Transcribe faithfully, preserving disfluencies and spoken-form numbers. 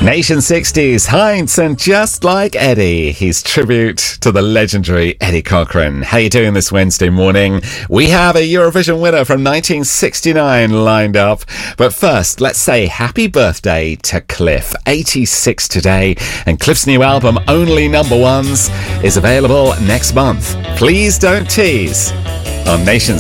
Nation sixties, Heinz and Just Like Eddie. His tribute to the legendary Eddie Cochran. How you doing this Wednesday morning? We have a Eurovision winner from nineteen sixty-nine lined up. But first, let's say happy birthday to Cliff. eighty-six today. And Cliff's new album, Only Number Ones, is available next month. Please Don't Tease on Nation